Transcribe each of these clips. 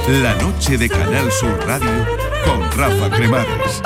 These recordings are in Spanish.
La noche de Canal Sur Radio con Rafa Cremades.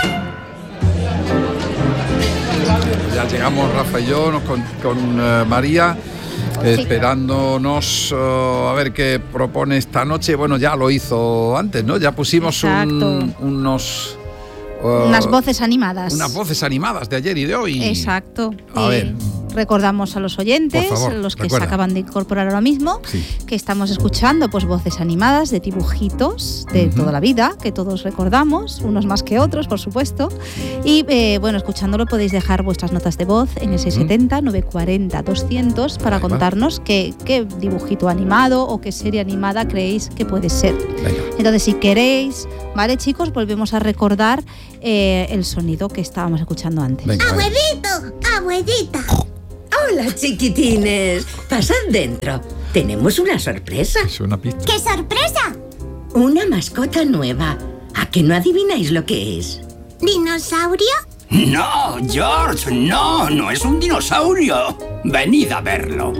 Ya llegamos Rafa y yo con María, esperándonos a ver qué propone esta noche. Bueno, ya lo hizo antes, ¿no? Ya pusimos unas voces animadas. Unas voces animadas de ayer y de hoy. Exacto. A ver. Recordamos a los oyentes, por favor, los que recuerda. se acaban de incorporar ahora mismo, que estamos escuchando pues voces animadas de dibujitos de toda la vida, que todos recordamos, unos más que otros, por supuesto. Y bueno, escuchándolo podéis dejar vuestras notas de voz en el 670-940-200 para contarnos qué dibujito animado o qué serie animada creéis que puede ser. Venga. Entonces, si queréis, vale, chicos, volvemos a recordar el sonido que estábamos escuchando antes. Venga, ¡Abuelito! ¡Abuelita! Hola, chiquitines. Pasad dentro. Tenemos una sorpresa. Es una pista. ¿Qué sorpresa? Una mascota nueva. ¿A que no adivináis lo que es? ¿Dinosaurio? No, George, no es un dinosaurio. Venid a verlo.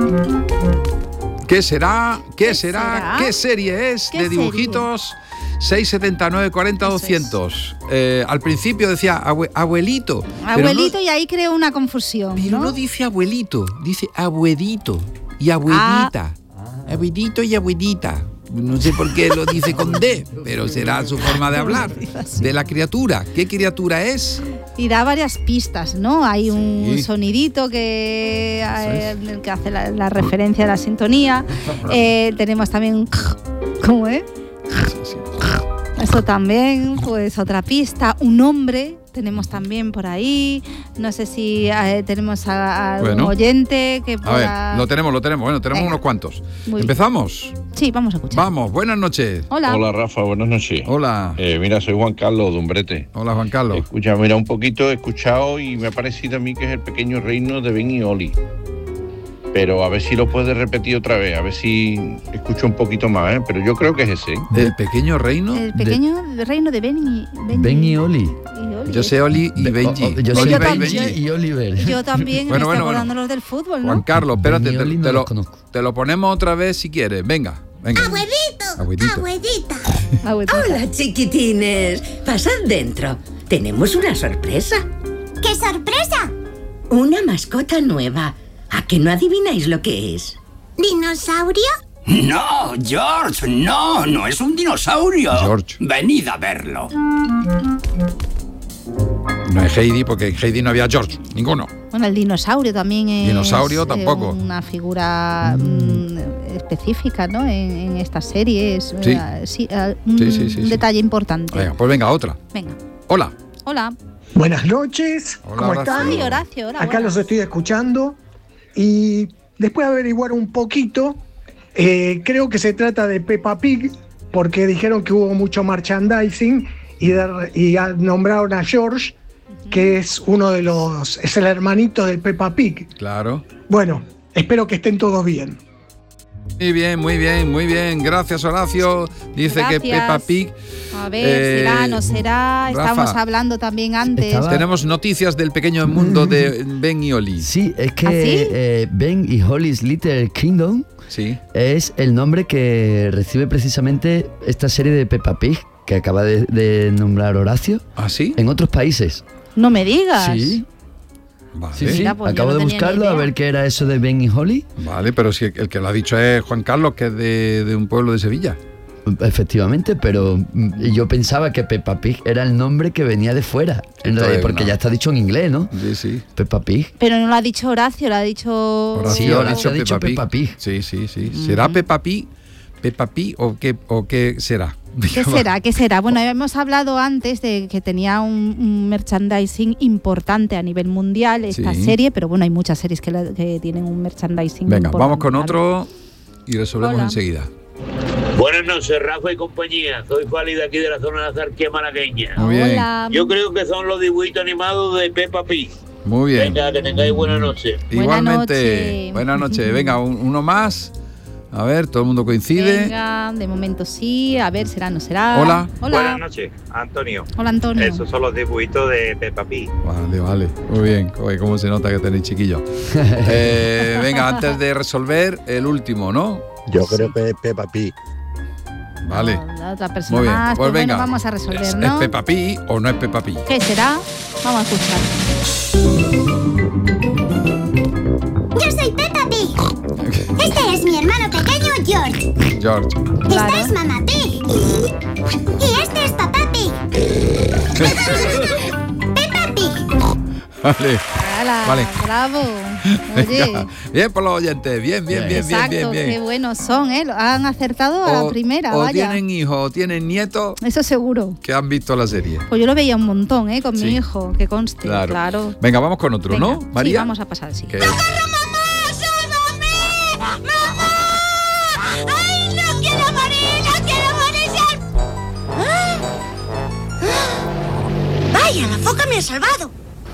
¿Qué será? ¿Qué será? ¿Qué serie es ¿Qué de dibujitos? 670-940-200. Al principio decía abuelito. Abuelito, y ahí creo una confusión. Pero no dice abuelito, dice abuelito y abuelita. Abuelito y abuelita. No sé por qué lo dice con D, pero será su forma de hablar. De la criatura. ¿Qué criatura es? Y da varias pistas, ¿no? Hay un sonidito que hace la referencia a la sintonía. Tenemos también... ¿Cómo es? Eso también, pues otra pista. Un hombre tenemos también por ahí. No sé si tenemos a un oyente que pueda... A ver, lo tenemos. Bueno, tenemos unos cuantos. ¿Empezamos? Sí, vamos a escuchar. Vamos, buenas noches. Hola Rafa, buenas noches. Hola. Mira, soy Juan Carlos de Umbrete. Hola, Juan Carlos. Escucha, mira, un poquito he escuchado y me ha parecido a mí que es El Pequeño Reino de Ben y Oli. Pero a ver si lo puedes repetir otra vez, a ver si escucho un poquito más, ¿eh? Pero yo creo que es ese. ¿El Pequeño Reino? El Pequeño Reino de Ben y Oli. Yo sé Oli y Benji. Yo sé Benji y Oliver. Yo también me estoy acordando los del fútbol, ¿no? Juan Carlos, espérate, te lo ponemos otra vez si quieres. Venga. ¡Abuelito! Abuelita. Hola, chiquitines. Pasad dentro. Tenemos una sorpresa. ¿Qué sorpresa? Una mascota nueva. ¿A que no adivináis lo que es? ¿Dinosaurio? No, George, no es un dinosaurio. George. Venid a verlo. No es Heidi, porque en Heidi no había George, ninguno. Bueno, el dinosaurio también es... Dinosaurio tampoco. Una figura específica, ¿no? En esta serie es un detalle importante. Venga, pues venga, otra. Venga. Hola. Buenas noches. Hola, ¿Cómo Horacio. están? Ay, Horacio, hola. Acá buenas. los estoy escuchando y después de averiguar un poquito, creo que se trata de Peppa Pig, porque dijeron que hubo mucho merchandising y nombraron a George, que es es el hermanito de Peppa Pig. Claro. Bueno, espero que estén todos bien. Muy bien. Gracias, Horacio. Dice Gracias. que Peppa Pig. A ver, será, no será. Rafa, Estamos hablando también antes. Tenemos noticias del pequeño mundo de Ben y Oli. Sí, es que Ben y Oli's Little Kingdom es el nombre que recibe precisamente esta serie de Peppa Pig que acaba de nombrar Horacio. ¿Ah, sí? En otros países. No me digas. Sí. Vale. Sí. Mira, pues Acabo yo no de tenía ni buscarlo idea. a ver qué era eso de Ben y Oli. Vale, pero si el que lo ha dicho es Juan Carlos, que es de un pueblo de Sevilla. Efectivamente, pero yo pensaba que Peppa Pig era el nombre que venía de fuera, en realidad, porque ya está dicho en inglés, ¿no? Sí. Peppa Pig. Pero no lo ha dicho Horacio, lo ha dicho... Horacio ha dicho Peppa Pig. Sí. ¿Será Peppa Pig o qué será? ¿Qué será? Bueno, hemos hablado antes de que tenía un merchandising importante a nivel mundial esta serie, pero bueno, hay muchas series que tienen un merchandising Venga, importante. vamos con otro y resolvemos Hola. enseguida. Buenas noches, Rafa y compañía. Soy Fali de aquí de la zona de Azarquía malagueña. Muy bien. Hola. Yo creo que son los dibujitos animados de Peppa Pig. Muy bien. Venga, que tengáis buena noche. Igualmente. Buenas noches. Venga, uno más. A ver, todo el mundo coincide. Venga, de momento sí, a ver, será, no será. Hola. Buenas noches, Antonio. Hola, Antonio. Esos son los dibujitos de Peppa Pig. Vale. Muy bien. Oye, cómo se nota que tenéis chiquillos. Venga, antes de resolver, el último, ¿no? Yo creo que es Peppa Pig. Vale. No, la otra persona Muy bien. más. Pues venga. Bueno, vamos a resolver, ¿Es ¿no? Peppa Pig o no es Peppa Pig? ¿Qué será? Vamos a escuchar. Yo soy Peppa Pig. Este es mi hermano pequeño George. George. Esta es Mamá Pig. Y este es Papá Pig. Peppa Pig. Vale. ¡Hala! Vale. ¡Bravo! Oye. Venga. Bien por los oyentes. Bien. Exacto, qué buenos son, ¿eh? Han acertado a la primera, o vaya. tienen hijos o tienen nietos Eso seguro. que han visto la serie. Pues yo lo veía un montón, ¿eh? Con Sí. mi hijo, que conste, claro. Venga, vamos con otro, Venga, ¿no, María? Sí, vamos a pasar, sí. Que- ¡Ay, no quiero morir! ¡No quiero morir! ¡Vaya, la foca me ha salvado!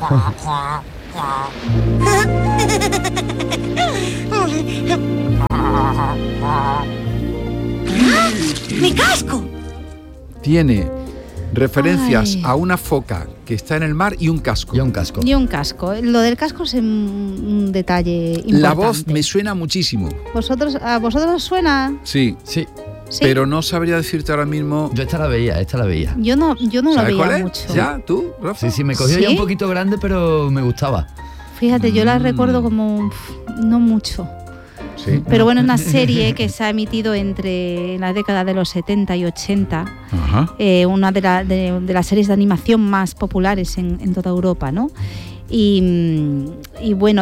¡Mi casco! Tiene referencias Ay. a una foca que está en el mar y un casco. Y un casco. Y un casco. Lo del casco es un detalle importante. La voz me suena muchísimo. ¿A vosotros os suena? Sí. Sí. Pero no sabría decirte ahora mismo. Yo esta la veía. Yo no lo ¿Sabes veía cuál es? mucho. ¿Ya? ¿Tú, Rafa? Sí, me cogió ¿Sí? ya un poquito grande, pero me gustaba. Fíjate, yo la recuerdo como no mucho. Sí. Pero bueno, es una serie que se ha emitido entre la década de los 70 y 80. Ajá. Una de las series de animación más populares en toda Europa, ¿no? Y bueno,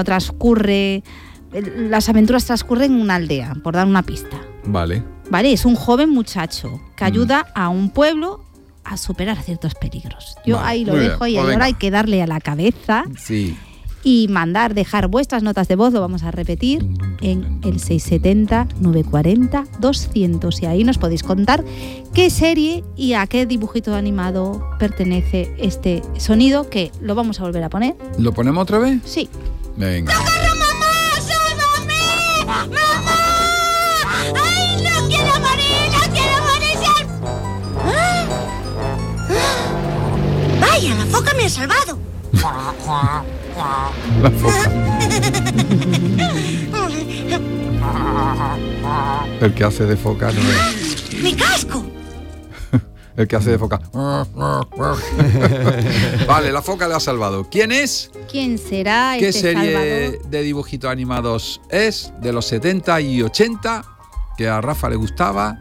las aventuras transcurren en una aldea, por dar una pista. Vale. Vale, es un joven muchacho que ayuda a un pueblo a superar ciertos peligros. Yo Vale, ahí lo muy bien. dejo y Pues ahora venga. hay que darle a la cabeza Sí. y dejar vuestras notas de voz, lo vamos a repetir, en el 670-940-200. Y ahí nos podéis contar qué serie y a qué dibujito animado pertenece este sonido, que lo vamos a volver a poner. ¿Lo ponemos otra vez? Sí. Venga. ¡Ay, no quiero morir! ¡No quiero morir! ¡Vaya, la foca me ha salvado! La foca. El que hace de foca no es. ¡Mi casco! El que hace de foca. Vale, la foca le ha salvado. ¿Quién es? ¿Quién será ¿Qué este serie Salvador? de dibujitos animados es? De los 70 y 80, que a Rafa le gustaba,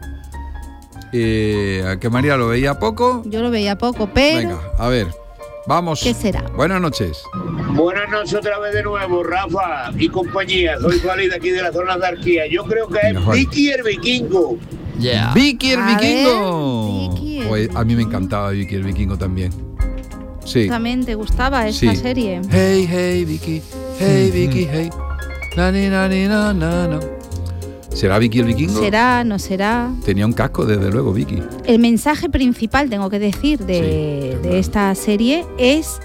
a que María lo veía poco. Yo lo veía poco, pero Venga, a ver, vamos. ¿qué será? Buenas noches. Buenas noches otra vez de nuevo, Rafa y compañía. Soy Fali de aquí de la zona de Arquía. Yo creo que Venga, es Juan. Vicky el Vikingo. Yeah. Vicky el A ver, Vikingo. Vicky el Pues a mí me encantaba Vicky el Vikingo también. Sí. ¿También te gustaba esta Sí. serie? Hey, hey, Vicky. Hey, Vicky, hey. Na, ni, na, ni, na, na, na. ¿Será Vicky el Vikingo? ¿Será? ¿No será? Tenía un casco, desde luego, Vicky. El mensaje principal, tengo que decir, de esta serie es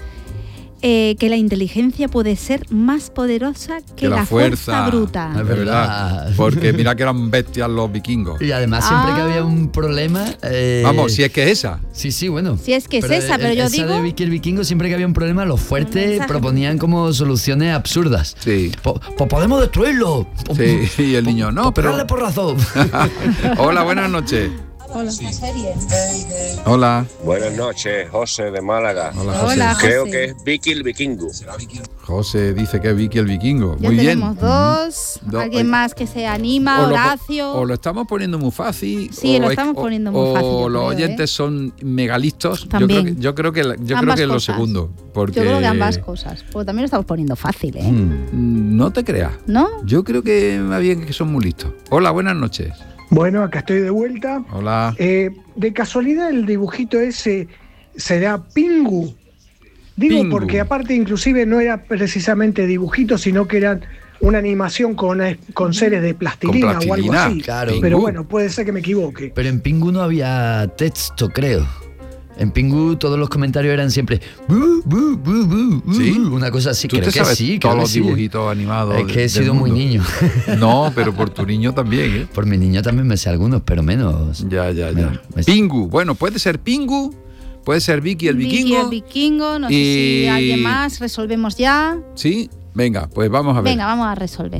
que la inteligencia puede ser más poderosa que la fuerza bruta. Es verdad. Porque mira que eran bestias los vikingos. Y además siempre que había un problema... Vamos, si es que es esa. Sí, bueno. Si es que es esa, pero yo esa digo... de Vicky el Vikingo, siempre que había un problema, los fuertes proponían como soluciones absurdas. Sí. Pues podemos destruirlo. Sí, y el niño, no, pero... Dale por razón. Hola, buenas noches. Hola, serie. Hola. Buenas noches, José de Málaga. Hola, José. Hola, Creo José. que es Vicky el Vikingo. José dice que es Vicky el Vikingo. Ya Muy bien. tenemos dos. ¿Alguien más que se anima? Horacio. O lo estamos poniendo muy fácil. Sí, o lo es- estamos poniendo muy fácil, yo O los creo, oyentes son megalistos. También. Yo creo que es Ambas lo cosas. segundo. Porque... Yo creo que ambas cosas. Porque también lo estamos poniendo fácil, ¿eh? No te creas. ¿No? Yo creo que más bien que son muy listos. Hola, buenas noches. Bueno, acá estoy de vuelta. Hola. De casualidad el dibujito ese será Pingu. Digo Pingu. porque aparte inclusive no era precisamente dibujito, sino que eran una animación con seres de plastilina, o algo plastilina, así. claro. Pero Pingu. bueno, puede ser que me equivoque. Pero en Pingu no había texto, creo. En Pingu todos los comentarios eran siempre "Bu, bu, bu, bu, bu", ¿Sí? una cosa así. Tú Creo te que sabes sí, todos creo que los sí. dibujitos animados. Es que he del sido muy mundo. niño. No, pero por tu niño también, ¿eh? Por mi niño también me sé algunos, pero menos. Ya. Bueno, Pingu. Bueno, puede ser Pingu, puede ser Vicky el Vicky Vikingo. el Vikingo. No sé Y- si alguien más. Resolvemos ya. Sí, venga, pues vamos a ver. Venga, vamos a resolver.